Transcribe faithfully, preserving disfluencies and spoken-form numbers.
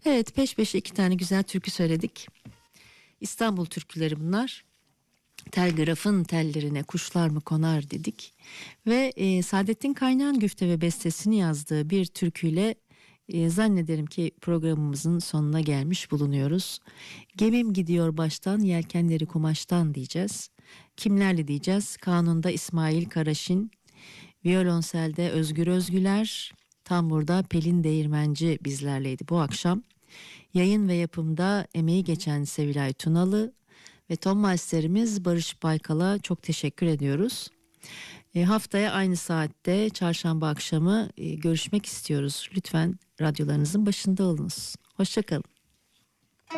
Evet, peş peşe iki tane güzel türkü söyledik. İstanbul türküleri bunlar. Telgrafın tellerine kuşlar mı konar dedik. Ve e, Saadettin Kaynağ'ın güfte ve bestesini yazdığı bir türküyle e, zannederim ki programımızın sonuna gelmiş bulunuyoruz. Gemim gidiyor baştan, yelkenleri kumaştan diyeceğiz. Kimlerle diyeceğiz? Kanunda İsmail Karaşin, viyolonselde Özgür Özgüler, tamburda Pelin Değirmenci bizlerleydi bu akşam. Yayın ve yapımda emeği geçen Sevilay Tunalı ve ton masterimiz Barış Baykal'a çok teşekkür ediyoruz. E, haftaya aynı saatte çarşamba akşamı e, görüşmek istiyoruz. Lütfen radyolarınızın başında olunuz. Hoşça kalın.